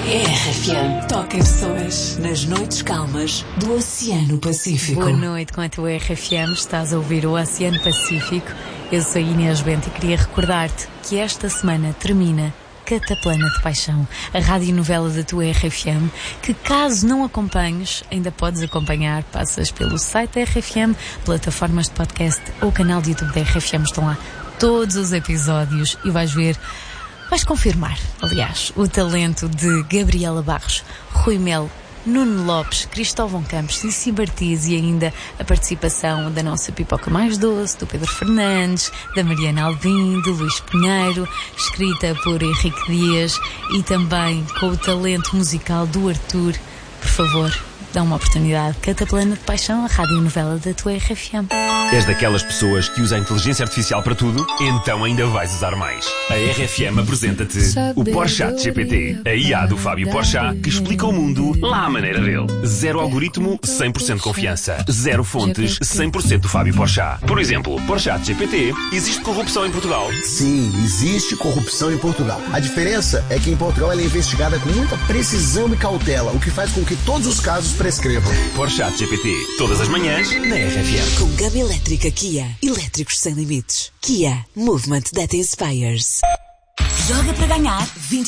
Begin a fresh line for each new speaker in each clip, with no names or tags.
RFM toca pessoas nas noites calmas do Oceano Pacífico.
Boa noite, com a tua RFM estás a ouvir o Oceano Pacífico. Eu sou Inês Bento e queria recordar-te que esta semana termina Cataplana de Paixão, a radionovela da tua RFM, que caso não acompanhes, ainda podes acompanhar. Passas pelo site da RFM, plataformas de podcast ou canal de YouTube da RFM, estão lá todos os episódios e vais confirmar, aliás, o talento de Gabriela Barros, Rui Melo, Nuno Lopes, Cristóvão Campos, Cici Bartiz e ainda a participação da nossa pipoca mais doce, do Pedro Fernandes, da Mariana Alvim, do Luís Pinheiro, escrita por Henrique Dias e também com o talento musical do Arthur. Por favor, dá uma oportunidade. Cataplana de Paixão, a radionovela da tua RFM.
És daquelas pessoas que usa a inteligência artificial para tudo? Então ainda vais usar mais. A RFM apresenta-te o Porchat GPT, a IA do Fábio Porchat, que explica o mundo lá à maneira dele. Zero algoritmo, 100% confiança. Zero fontes, 100% Fábio Porchat. Por exemplo, Porchat GPT, existe corrupção em Portugal?
Sim, existe corrupção em Portugal. A diferença é que em Portugal ela é investigada com muita precisão e cautela, o que faz com que todos os casos prescrevam.
Porchat GPT, todas as manhãs, na RFM.
Com gama elétrica Kia. Elétricos sem limites. Kia. Movement that inspires. Joga para ganhar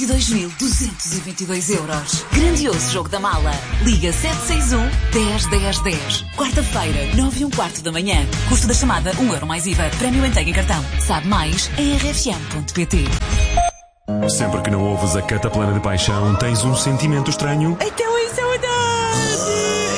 22.222 euros. Grandioso jogo da mala. Liga 761 10 10 10. Quarta-feira, 9h15 da manhã. Custo da chamada 1 euro mais IVA. Prémio entrega em cartão. Sabe mais em rfm.pt.
Sempre que não ouves a Cataplana de Paixão, tens um sentimento estranho?
Então é saudade!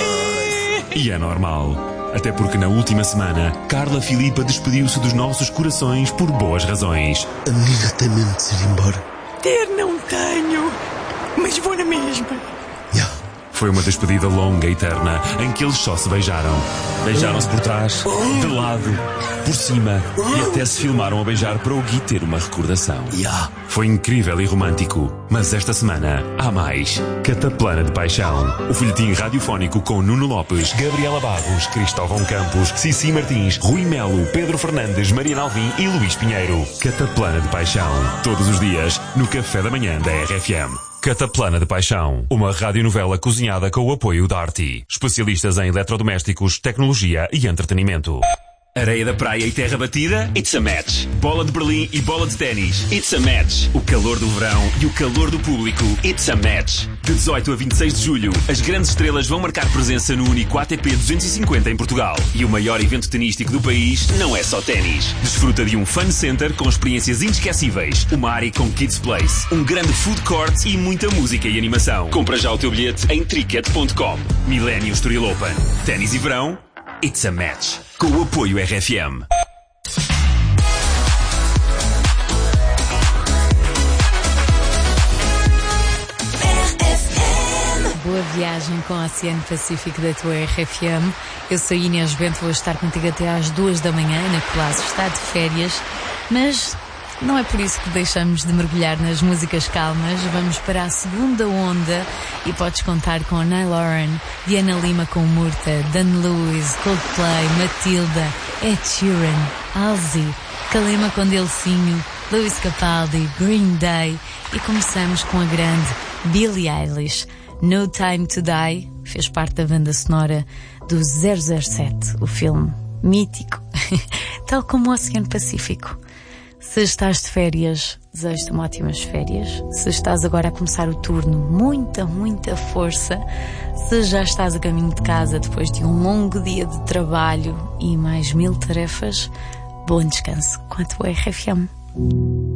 E é normal. Até porque na última semana, Carla Filipa despediu-se dos nossos corações por boas razões.
Amiga, tem mesmo de se ir embora?
Ter não tenho, mas vou na mesma.
Foi uma despedida longa e eterna, em que eles só se beijaram. Beijaram-se por trás, de lado, por cima e até se filmaram a beijar para o Gui ter uma recordação. Foi incrível e romântico, mas esta semana há mais. Cataplana de Paixão. O folhetim radiofónico com Nuno Lopes, Gabriela Barros, Cristóvão Campos, Cici Martins, Rui Melo, Pedro Fernandes, Mariana Alvim e Luís Pinheiro. Cataplana de Paixão. Todos os dias, no café da manhã da RFM. Cataplana de Paixão, uma radionovela cozinhada com o apoio da Arti. Especialistas em eletrodomésticos, tecnologia e entretenimento. Areia da praia e terra batida? It's a match. Bola de Berlim e bola de ténis? It's a match. O calor do verão e o calor do público? It's a match. De 18 a 26 de julho, as grandes estrelas vão marcar presença no único ATP 250 em Portugal. E o maior evento tenístico do país não é só ténis. Desfruta de um fun center com experiências inesquecíveis, uma área com kids place, um grande food court e muita música e animação. Compra já o teu bilhete em Tricket.com. Millennium Estoril Open. Ténis e verão? It's a match. Com o apoio RFM.
Boa viagem com o Oceano Pacífico da tua RFM. Eu sou Inês Bento, vou estar contigo até às 2 da manhã. Ana Colasso está de férias, mas não é por isso que deixamos de mergulhar nas músicas calmas. Vamos para a segunda onda e podes contar com Niall Horan, Diana Lima com Murta, Dan Lewis, Coldplay, Matilda, Ed Sheeran, Halsey, Kalema com Delcinho, Lewis Capaldi, Green Day e começamos com a grande Billie Eilish. No Time to Die fez parte da banda sonora do 007, o filme mítico, tal como o Oceano Pacífico. Se estás de férias, desejo-te ótimas férias. Se estás agora a começar o turno, muita força. Se já estás a caminho de casa depois de um longo dia de trabalho e mais 1000 tarefas, bom descanso com a tua RFM.